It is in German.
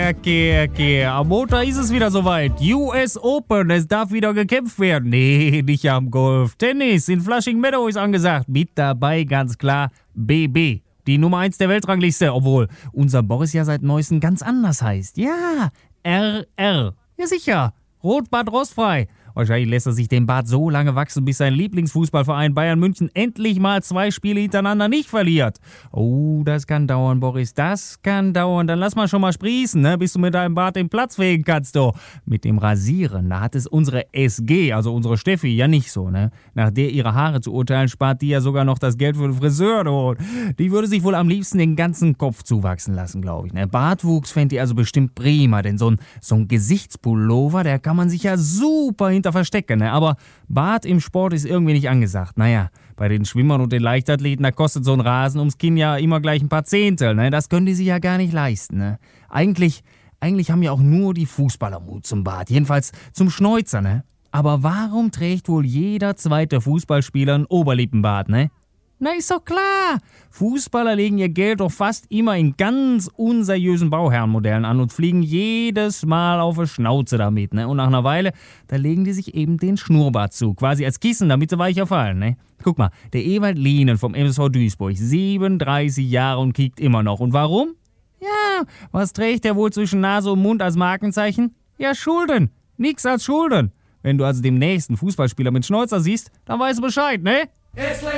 Okay. Am Montag ist es wieder soweit. US Open, es darf wieder gekämpft werden. Nee, nicht am Golf. Tennis in Flushing Meadow ist angesagt. Mit dabei ganz klar BB. Die Nummer 1 der Weltrangliste, obwohl unser Boris ja seit Neuestem ganz anders heißt. Ja, RR. Ja sicher, Rot-Bart rostfrei. Wahrscheinlich lässt er sich den Bart so lange wachsen, bis sein Lieblingsfußballverein Bayern München endlich mal 2 Spiele hintereinander nicht verliert. Oh, das kann dauern, Boris, das kann dauern. Dann lass mal schon mal sprießen, ne? Bis du mit deinem Bart den Platz fegen kannst, du. Mit dem Rasieren, da hat es unsere SG, also unsere Steffi, ja nicht so, ne? Nach der ihre Haare zu urteilen, spart die ja sogar noch das Geld für den Friseur, du. Die würde sich wohl am liebsten den ganzen Kopf zuwachsen lassen, glaube ich, ne? Bartwuchs fände die also bestimmt prima, denn so ein Gesichtspullover, der kann man sich ja super verstecken, ne? Aber Bart im Sport ist irgendwie nicht angesagt. Naja, bei den Schwimmern und den Leichtathleten, da kostet so ein Rasen ums Kinn ja immer gleich ein paar Zehntel, ne? Das können die sich ja gar nicht leisten, ne? Eigentlich haben ja auch nur die Fußballer Mut zum Bart, jedenfalls zum Schnäuzer, ne? Aber warum trägt wohl jeder zweite Fußballspieler einen Oberlippenbart, ne? Na, ist doch klar. Fußballer legen ihr Geld doch fast immer in ganz unseriösen Bauherrenmodellen an und fliegen jedes Mal auf die Schnauze damit, ne? Und nach einer Weile, da legen die sich eben den Schnurrbart zu, quasi als Kissen, damit sie weicher fallen, ne? Guck mal, der Ewald Lienen vom MSV Duisburg, 37 Jahre und kickt immer noch. Und warum? Ja, was trägt der wohl zwischen Nase und Mund als Markenzeichen? Ja, Schulden. Nix als Schulden. Wenn du also demnächst einen Fußballspieler mit Schnäuzer siehst, dann weißt du Bescheid, ne?